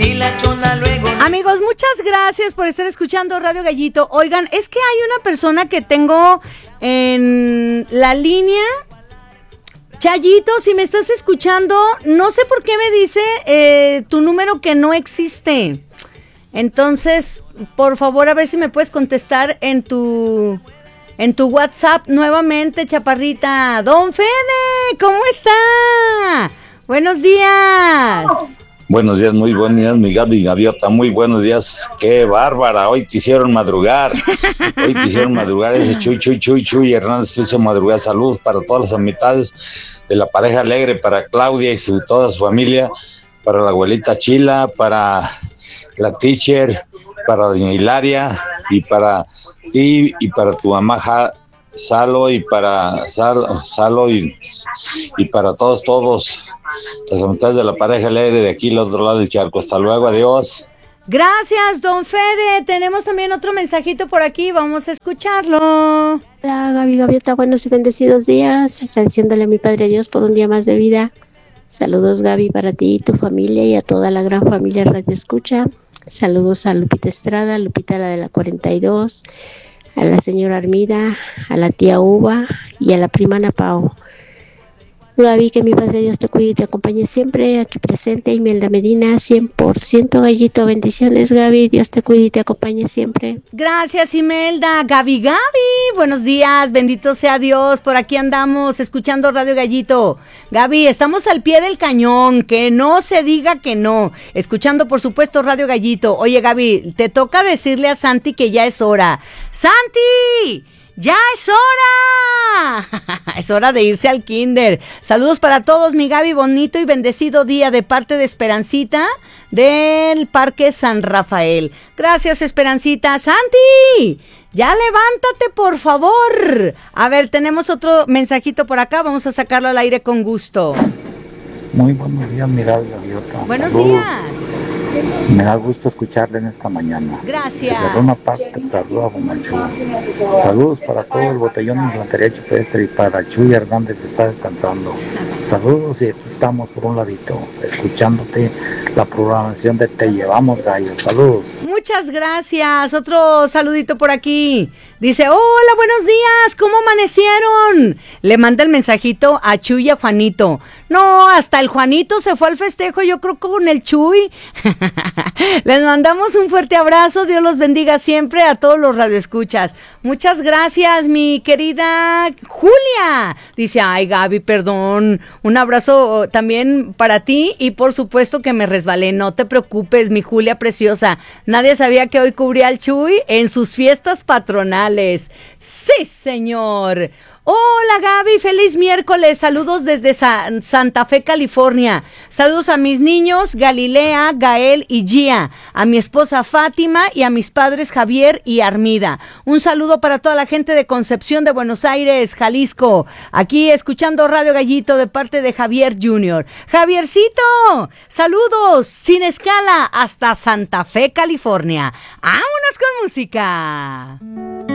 y la chona luego. Amigos, muchas gracias por estar escuchando Radio Gallito. Oigan, es que hay una persona que tengo en la línea. Chayito, si me estás escuchando, no sé por qué me dice tu número que no existe. Entonces, por favor, a ver si me puedes contestar en tu WhatsApp nuevamente, chaparrita. Don Fede, ¿cómo está? Buenos días. Buenos días, muy buenos días, mi Gaby Gaviota, muy buenos días. ¡Qué bárbara! Hoy te hicieron madrugar. Ese Chuy Hernández te hizo madrugar. Saludos para todas las amistades de la pareja alegre, para Claudia y toda su familia, para la abuelita Chila, para la teacher, para doña Hilaria, y para ti y para tu mamá Salo, y para Salo y para todos las amistades de la pareja alegre de aquí al otro lado del charco. Hasta luego, adiós. Gracias, don Fede. Tenemos también otro mensajito por aquí, vamos a escucharlo. Hola, Gaby Gaviota, buenos y bendecidos días, agradeciéndole a mi Padre Dios por un día más de vida. Saludos, Gaby, para ti y tu familia y a toda la gran familia Radio Escucha. Saludos a Lupita Estrada, Lupita la de la 42, a la señora Armida, a la tía Uva y a la prima Ana Pao. Gaby, que mi Padre Dios te cuide y te acompañe siempre, aquí presente, Imelda Medina, 100% Gallito, bendiciones, Gaby, Dios te cuide y te acompañe siempre. Gracias, Imelda. Gaby, buenos días, bendito sea Dios, por aquí andamos escuchando Radio Gallito. Gaby, estamos al pie del cañón, que no se diga que no, escuchando por supuesto Radio Gallito. Oye, Gaby, te toca decirle a Santi que ya es hora. ¡Santi! ¡Ya es hora! Es hora de irse al kinder. Saludos para todos, mi Gaby, bonito y bendecido día de parte de Esperancita del Parque San Rafael. Gracias, Esperancita. ¡Santi! Ya levántate, por favor. A ver, tenemos otro mensajito por acá, vamos a sacarlo al aire con gusto. Muy buenos días, mi Gaby Gaviota. Buenos Saludos. días. Me da gusto escucharle en esta mañana. Gracias. De una parte, saludos a Bonachú. Saludos para todo el botellón de infantería chupestre y para Chuy Hernández que está descansando. Saludos y aquí estamos por un ladito, escuchándote la programación de Te Llevamos Gallo. Saludos. Muchas gracias. Otro saludito por aquí. Dice, hola, buenos días, ¿cómo amanecieron? Le manda el mensajito a Chuy y a Juanito. No, hasta el Juanito se fue al festejo, yo creo con el Chuy. Les mandamos un fuerte abrazo, Dios los bendiga siempre a todos los radioescuchas. Muchas gracias, mi querida Julia. Dice, ay, Gaby, perdón, un abrazo también para ti y por supuesto que me resbalé. No te preocupes, mi Julia preciosa. Nadie sabía que hoy cubría al Chuy en sus fiestas patronales. Sí, señor. Hola, Gaby, feliz miércoles, saludos desde Santa Fe, California. Saludos a mis niños Galilea, Gael y Gia, a mi esposa Fátima y a mis padres Javier y Armida. Un saludo para toda la gente de Concepción de Buenos Aires, Jalisco. Aquí escuchando Radio Gallito de parte de Javier Jr. Javiercito, saludos sin escala hasta Santa Fe, California. ¡Vámonos con música!